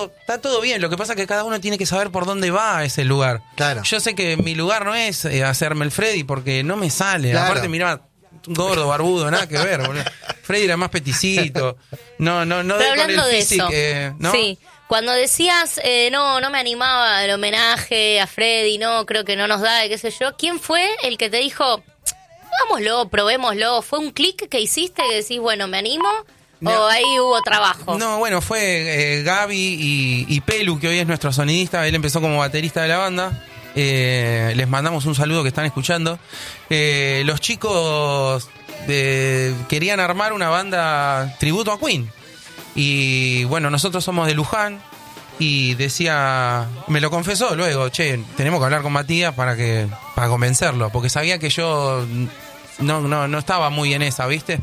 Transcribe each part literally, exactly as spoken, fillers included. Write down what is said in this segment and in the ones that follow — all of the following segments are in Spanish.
todo, está todo bien. Lo que pasa es que cada uno tiene que saber por dónde va a ese lugar. Claro. Yo sé que mi lugar no es eh, hacerme el Freddy porque no me sale. Claro. Aparte, mirá, gordo, barbudo, nada que ver, boludo. Freddy era más peticito. No, no, no. Pero de con hablando el de físico, eso, eh, ¿no? sí. Cuando decías, eh, no, no me animaba el homenaje a Freddy, no, creo que no nos da, qué sé yo, ¿quién fue el que te dijo, hagámoslo, probémoslo? ¿Fue un clic que hiciste que decís, bueno, me animo? No. ¿O ahí hubo trabajo? No, bueno, fue eh, Gaby y, y Pelu, que hoy es nuestro sonidista. Él empezó como baterista de la banda. Eh, les mandamos un saludo que están escuchando. Eh, los chicos de, querían armar una banda tributo a Queen. Y bueno, nosotros somos de Luján. Y decía, me lo confesó luego, che, tenemos que hablar con Matías para que para convencerlo, porque sabía que yo no, no, no estaba muy en esa, ¿viste?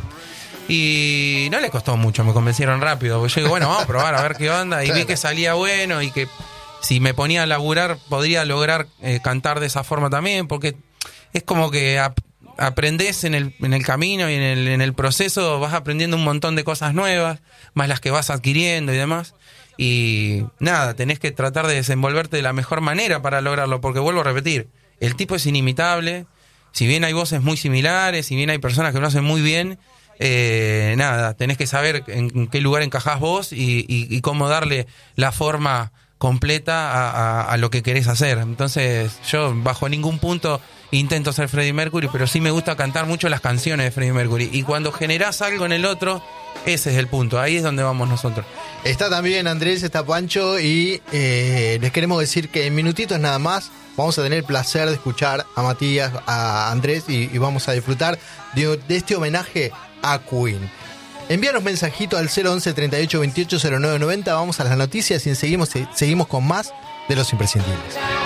Y no le costó mucho, me convencieron rápido. Porque yo digo, bueno, vamos a probar a ver qué onda. Y Claro. vi que salía bueno y que si me ponía a laburar podría lograr eh, cantar de esa forma también, porque es como que ap- aprendés en el, en el camino y en el, en el proceso, vas aprendiendo un montón de cosas nuevas, más las que vas adquiriendo y demás. Y nada, tenés que tratar de desenvolverte de la mejor manera para lograrlo, porque vuelvo a repetir, el tipo es inimitable, si bien hay voces muy similares, si bien hay personas que lo hacen muy bien, eh, nada, tenés que saber en qué lugar encajás vos y, y, y cómo darle la forma completa a, a, a lo que querés hacer. Entonces yo bajo ningún punto intento ser Freddie Mercury, pero sí me gusta cantar mucho las canciones de Freddie Mercury, y cuando generás algo en el otro, ese es el punto, ahí es donde vamos nosotros. Está también Andrés, está Pancho y eh, les queremos decir que en minutitos nada más vamos a tener el placer de escuchar a Matías, a Andrés y, y vamos a disfrutar de, de este homenaje a Queen. Envíanos mensajito al cero once treinta y ocho veintiocho cero nueve noventa. Vamos a las noticias y seguimos, seguimos con más de Los Imprescindibles.